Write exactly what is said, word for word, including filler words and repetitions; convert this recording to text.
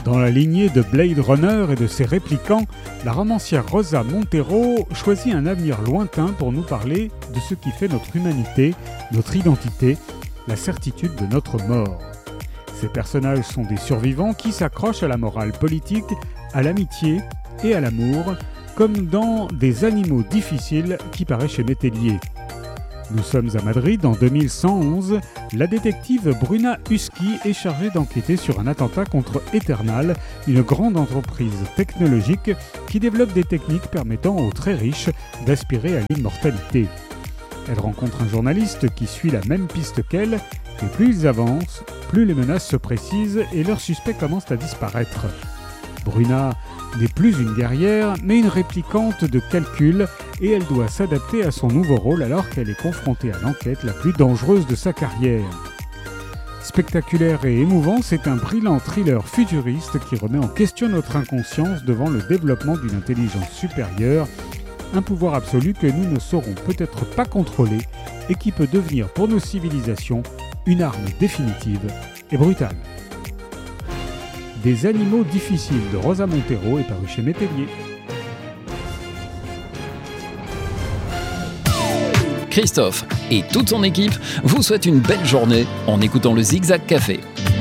Dans la lignée de Blade Runner et de ses réplicants, la romancière Rosa Montero choisit un avenir lointain pour nous parler de ce qui fait notre humanité, notre identité, la certitude de notre mort. Ces personnages sont des survivants qui s'accrochent à la morale politique, à l'amitié et à l'amour, comme dans Des animaux difficiles qui paraît chez Métellier. Nous sommes à Madrid en deux mille cent onze. La détective Bruna Husky est chargée d'enquêter sur un attentat contre Eternal, une grande entreprise technologique qui développe des techniques permettant aux très riches d'aspirer à l'immortalité. Elle rencontre un journaliste qui suit la même piste qu'elle, et plus ils avancent, plus les menaces se précisent et leurs suspects commencent à disparaître. Bruna n'est plus une guerrière, mais une réplicante de calcul, et elle doit s'adapter à son nouveau rôle alors qu'elle est confrontée à l'enquête la plus dangereuse de sa carrière. Spectaculaire et émouvant, c'est un brillant thriller futuriste qui remet en question notre inconscience devant le développement d'une intelligence supérieure, un pouvoir absolu que nous ne saurons peut-être pas contrôler et qui peut devenir pour nos civilisations une arme définitive et brutale. Des animaux difficiles de Rosa Montero est paru chez Métellier. Christophe et toute son équipe vous souhaitent une belle journée en écoutant le Zigzag Café.